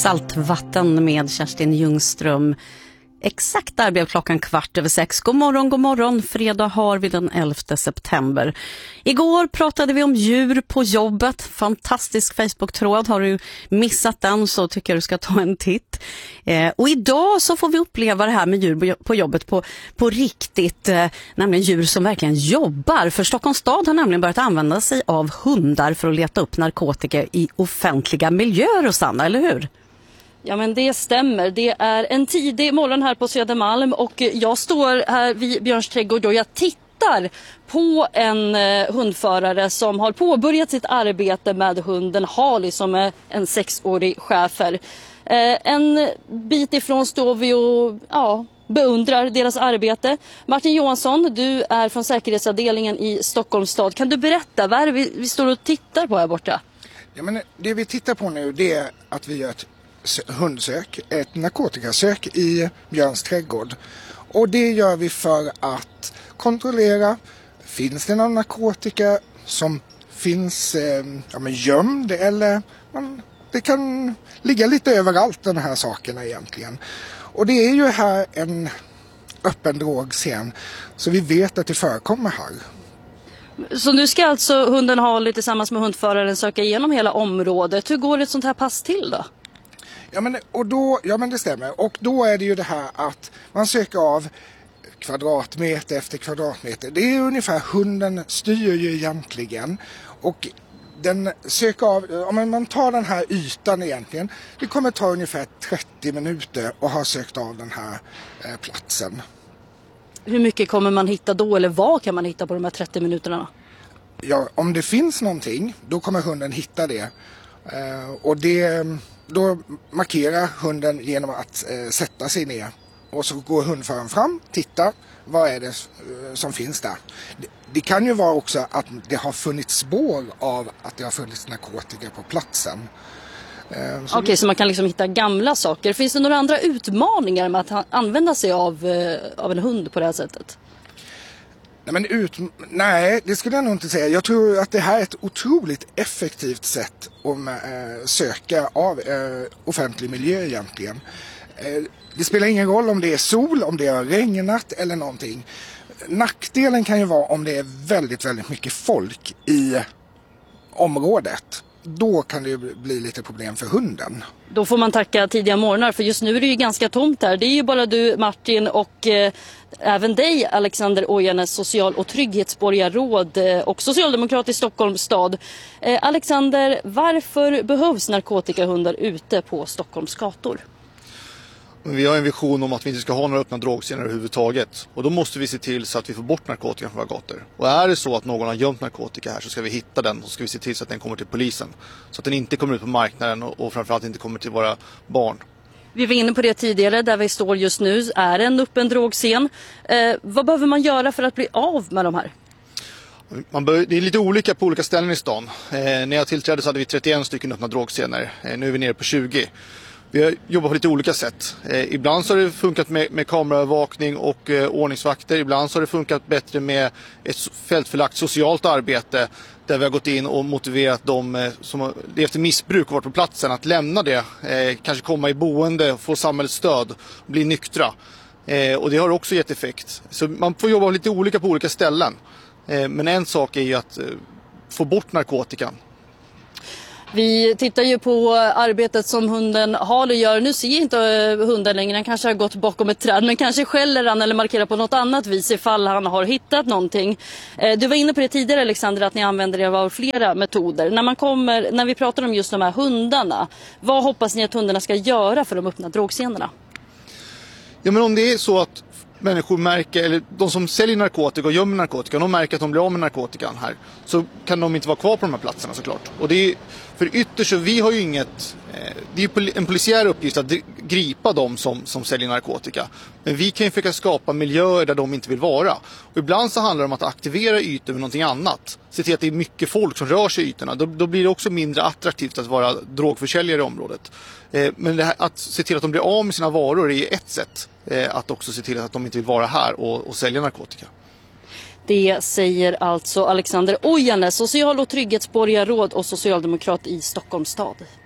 Saltvatten med Kerstin Ljungström. Exakt där blev klockan 6:15. God morgon. Fredag har vi den 11 september. Igår pratade vi om djur på jobbet. Fantastisk Facebook-tråd. Har du missat den så tycker jag du ska ta en titt. Och idag så får vi uppleva det här med djur på jobbet på riktigt. Nämligen djur som verkligen jobbar. För Stockholms stad har nämligen börjat använda sig av hundar för att leta upp narkotika i offentliga miljöer, Rosanna, eller hur? Ja, men det stämmer. Det är en tidig morgon här på Södermalm och jag står här vid Björns trädgård och jag tittar på en hundförare som har påbörjat sitt arbete med hunden Harley som är en 6-årig schäfer. En bit ifrån står vi och beundrar deras arbete. Martin Johansson, du är från säkerhetsavdelningen i Stockholms stad. Kan du berätta, vad är det vi står och tittar på här borta? Ja, men det vi tittar på nu det är att vi gör ett hundsök, ett narkotikasök i Björns trädgård. Och det gör vi för att kontrollera, finns det någon narkotika som finns gömd eller det kan ligga lite överallt, de här sakerna egentligen. Och det är ju här en öppen drogscen så vi vet att det förekommer här. Så nu ska alltså hunden Harley tillsammans med hundföraren söka igenom hela området. Hur går ett sånt här pass till då? Ja men det stämmer. Och då är det ju det här att man söker av kvadratmeter efter kvadratmeter. Det är ungefär, hunden styr ju egentligen. Och den söker av, om man tar den här ytan egentligen, det kommer ta ungefär 30 minuter att ha sökt av den här platsen. Hur mycket kommer man hitta då, eller vad kan man hitta på de här 30 minuterna? Ja, om det finns någonting, då kommer hunden hitta det. Då markerar hunden genom att sätta sig ner. Och så går hundföraren fram, tittar, vad är det som finns där. Det kan ju vara också att det har funnits spår av att det har funnits narkotika på platsen. Okej, så man kan liksom hitta gamla saker. Finns det några andra utmaningar med att använda sig av en hund på det här sättet? Nej, det skulle jag nog inte säga. Jag tror att det här är ett otroligt effektivt sätt att söka av offentlig miljö egentligen. Det spelar ingen roll om det är sol, om det har regnat eller någonting. Nackdelen kan ju vara om det är väldigt, väldigt mycket folk i området. Då kan det bli lite problem för hunden. Då får man tacka tidiga morgnar, för just nu är det ju ganska tomt här. Det är ju bara du, Martin, och även dig, Alexander Ojanes, social- och trygghetsborgarråd och socialdemokrat i Stockholms stad. Alexander, varför behövs narkotikahundar ute på Stockholms gator? Vi har en vision om att vi inte ska ha några öppna drogscener överhuvudtaget. Och då måste vi se till så att vi får bort narkotikan från våra gator. Och är det så att någon har gömt narkotika här så ska vi hitta den och ska vi se till så att den kommer till polisen. Så att den inte kommer ut på marknaden och framförallt inte kommer till våra barn. Vi var inne på det tidigare, där vi står just nu är en öppen drogscen. Vad behöver man göra för att bli av med de här? Det är lite olika på olika ställen i stan. När jag tillträdde så hade vi 31 stycken öppna drogscener. Nu är vi nere på 20. Vi har jobbat på lite olika sätt. Ibland så har det funkat med kameraövervakning och ordningsvakter. Ibland så har det funkat bättre med ett fältförlagt socialt arbete där vi har gått in och motiverat de som har levt i missbruk och varit på platsen att lämna det. Kanske komma i boende, få samhällets stöd, bli nyktra. Och det har också gett effekt. Så man får jobba lite olika på olika ställen. Men en sak är ju att få bort narkotikan. Vi tittar ju på arbetet som hunden Harley gör. Nu ser inte hunden längre, han kanske har gått bakom ett träd, men kanske skäller han eller markerar på något annat vis ifall han har hittat någonting. Du var inne på det tidigare, Alexander, att ni använder er av flera metoder. När vi pratar om just de här hundarna, vad hoppas ni att hundarna ska göra för de öppna drogscenerna? Ja, men om det är så att människor märker, eller de som säljer narkotika och gömmer narkotika, de märker att de blir av med narkotikan här, så kan de inte vara kvar på de här platserna såklart. Och det är, för ytterst så vi har ju inget, det är ju en polisiär uppgift att gripa dem som säljer narkotika. Men vi kan ju försöka skapa miljöer där de inte vill vara. Och ibland så handlar det om att aktivera ytor med någonting annat. Se till att det är mycket folk som rör sig i ytorna. Då blir det också mindre attraktivt att vara drogförsäljare i området. Men det här, att se till att de blir av med sina varor är ett sätt. Att också se till att de inte vill vara här och sälja narkotika. Det säger alltså Alexander Ojanes, social- och trygghetsborgarråd och socialdemokrat i Stockholms stad.